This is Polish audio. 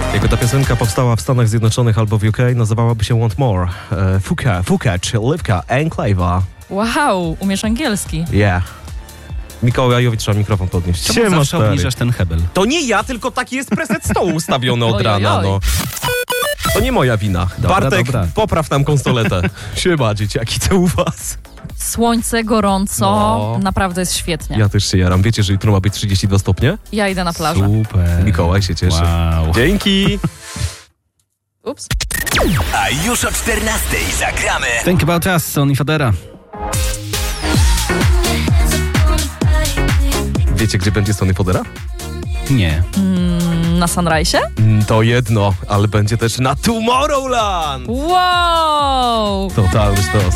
Jego ta piosenka powstała w Stanach Zjednoczonych albo w UK, nazywałaby się Want More. Fukacz, Livka, Enclave'a. Wow, umiesz angielski. Yeah. Mikołajowi trzeba mikrofon podnieść. Czemu zawsze obniżasz ten hebel? To nie ja, tylko taki jest preset stołu ustawiony od Oj, rana, oj, oj. no. To nie moja wina. Dobra, Bartek, dobra. popraw tam konsoletę. Siema, dzieciaki, co u was? Słońce, gorąco, No. naprawdę jest świetnie. Ja też się jaram. Wiecie, że jutro ma być 32 stopnie? Ja idę na plażę. Super. Mikołaj się cieszy. Wow. Dzięki. Ups. A już o 14:00 zagramy. Think About Us, Sonny Fodera. Wiecie, gdzie będzie Sonny Fodera? Nie. Na Sunrise'ie? To jedno, ale będzie też na Tomorrowland. Wow! Totalny sztos.